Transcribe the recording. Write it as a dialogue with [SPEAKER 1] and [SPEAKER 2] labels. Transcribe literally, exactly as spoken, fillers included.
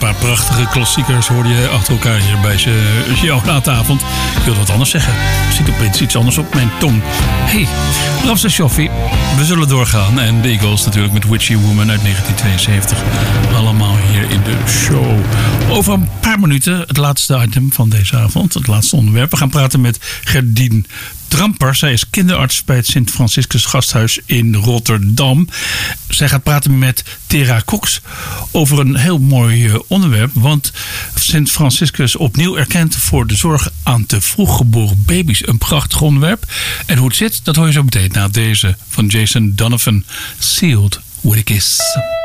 [SPEAKER 1] paar prachtige klassiekers hoorde je achter elkaar hier bij jouw laatavond. Ik wilde wat anders zeggen. Er zit opeens iets anders op mijn tong. Hey, Ramses Shaffi. We zullen doorgaan. En de Eagles natuurlijk met Witchy Woman uit negentien tweeënzeventig. Allemaal hier in de show. Over een paar minuten het laatste item van deze avond. Het laatste onderwerp. We gaan praten met Gerdien Tramper. Zij is kinderarts bij het Sint Franciscus Gasthuis in Rotterdam. Zij gaat praten met Tera Cox over een heel mooi onderwerp. Want Sint Franciscus opnieuw erkend voor de zorg aan te vroeg geboren baby's. Een prachtig onderwerp. En hoe het zit, dat hoor je zo meteen na deze van Jason Donovan. Sealed with a Kiss.